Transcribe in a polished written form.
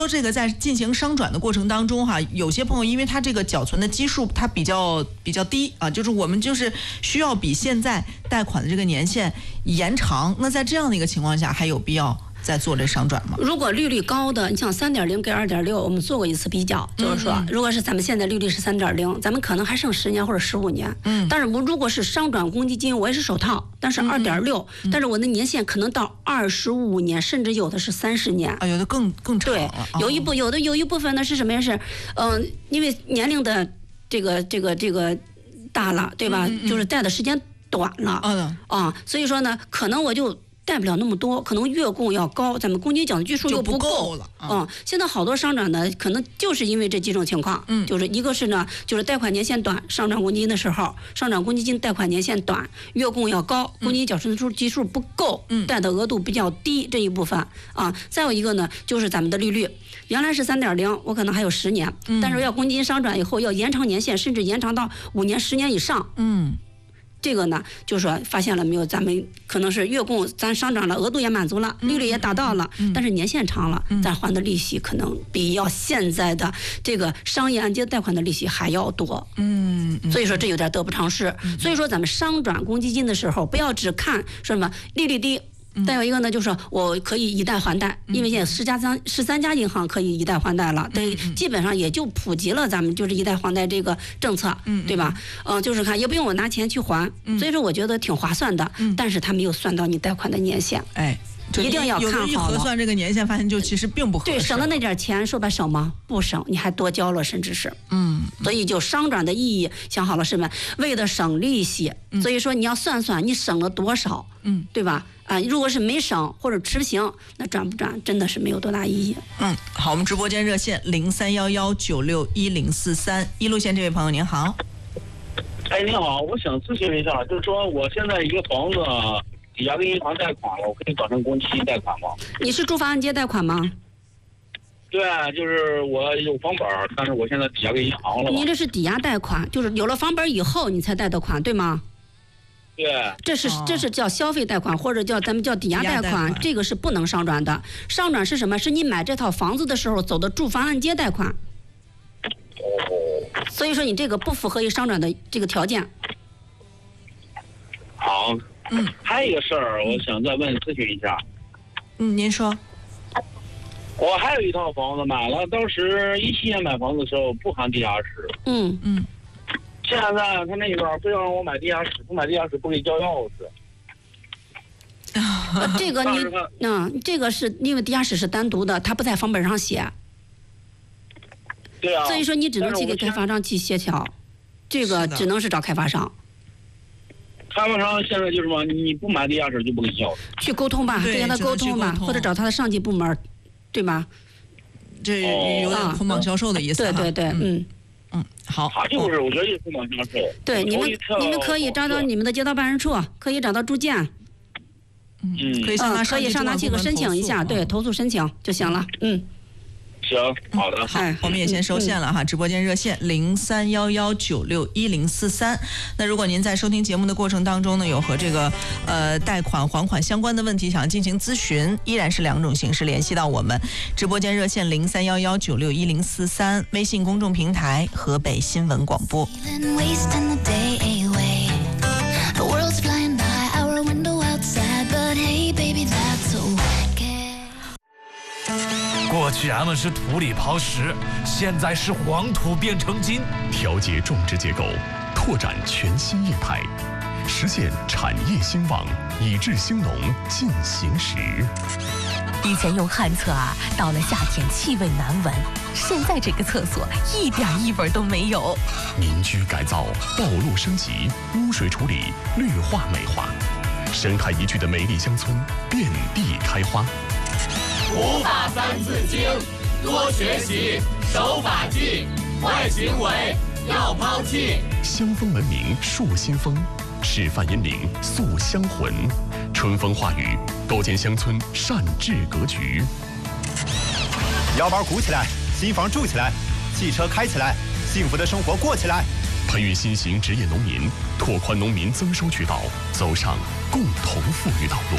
这个在进行商转的过程当中哈，有些朋友因为他这个缴存的基数它比较低啊，就是我们就是需要比现在贷款的这个年限延长。那在这样的一个情况下，还有必要再做这商转吗？ 如果利率高的，你像3.0跟2.6，我们做过一次比较，就是说，如果是咱们现在利率是3.0，咱们可能还剩10年或者15年。但是我如果是商转公积金，我也是首套，但是2.6，但是我的年限可能到25年，甚至有的是30年。 啊，有的更长了。 对，有一部分呢是什么呀？是因为年龄的这个大了，对吧？就是贷的时间短了。所以说呢，可能我就贷不了那么多，可能月供要高，咱们公积金缴的基数又不够了。 现在好多商转呢，可能就是因为这几种情况。就是一个是呢，就是贷款年限短，商转公积金的时候，商转公积金贷款年限短，月供要高，公积金缴存基数不够，贷的额度比较低这一部分啊。再有一个呢，就是咱们的利率，原来是3.0，我可能还有10年，但是要公积金商转以后要延长年限，甚至延长到5年、10年以上。这个呢，就是说发现了没有，咱们可能是月供咱上涨了，额度也满足了，利率也达到了，但是年限长了，咱还的利息可能比要现在的这个商业按揭贷款的利息还要多。所以说这有点得不偿失。所以说咱们商转公积金的时候，不要只看说什么利率低。再有一个呢，就是我可以以贷还贷，因为现在13家银行可以以贷还贷了，对，基本上也就普及了咱们就是以贷还贷这个政策，对吧？就是看也不用我拿钱去还，所以说我觉得挺划算的，但是他没有算到你贷款的年限，一定要看好了。 一核算这个年限，发现就其实并不合适。 对，省的那点钱，说白省吗？不省，你还多交了，甚至是。所以就商转的意义想好了是什么？为了省利息，所以说你要算算你省了多少，对吧？如果是没省或者持平，那转不转真的是没有多大意义。 好，我们直播间热线0311961043，一路线这位朋友您好。 你好，我想咨询一下，就是说我现在一个房子抵押给银行贷款了，我可以转成公积金贷款吗？ 你是住房按揭贷款吗？ 对，就是我有房本，但是我现在抵押给银行了。 你这是抵押贷款，就是有了房本以后你才贷的款，对吗？ 对， 这是叫消费贷款，或者咱们叫抵押贷款，这个是不能商转的。商转是什么？是你买这套房子的时候走的住房按揭贷款。所以说你这个不符合于商转的这个条件。 好，还有一个事儿，我想再咨询一下。 您说。 我还有一套房子买了，当时17年买房子的时候不含地下室。现在他那边非要让我买地下室，不买地下室不给交钥匙。 这个这个是因为地下室是单独的，他不在房本上写。 对啊。 所以说你只能去给开发商去协调，这个只能是找开发商。 开发商现在就是说你不买地下室就不给交。 去沟通吧，跟他沟通吧，或者找他的上级部门，对吧？ 这有点捆绑销售的意思。 对。 好， 就是我觉得就是捆绑销售。 对，你们可以找到你们的街道办事处，可以找到住建， 可以上他去申请一下，对，投诉申请就行了。 行，好的。 好，我们也先收线了哈。直播间热线0311961043。那如果您在收听节目的过程当中呢，有和这个贷款还款相关的问题想进行咨询，依然是2种形式联系到我们。直播间热线0311961043，微信公众平台河北新闻广播。 过去俺们是土里刨食，现在是黄土变成金。 调节种植结构，拓展全新业态，实现产业兴旺，以治兴农进行时。 以前用旱厕到了夏天气味难闻，现在这个厕所一点异味都没有。 民居改造，道路升级，污水处理，绿化美化，生态宜居的美丽乡村遍地开花。 古法3字经，多学习，守法纪，坏行为要抛弃。 乡风文明树新风，示范引领塑乡魂，春风化雨，构建乡村善治格局。 腰包鼓起来，新房住起来，汽车开起来，幸福的生活过起来。 培育新型职业农民，拓宽农民增收渠道，走上共同富裕道路。